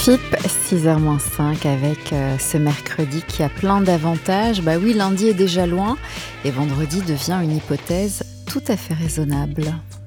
Chip, 6h-5 avec ce mercredi qui a plein d'avantages. Bah oui, lundi est déjà loin et vendredi devient une hypothèse tout à fait raisonnable.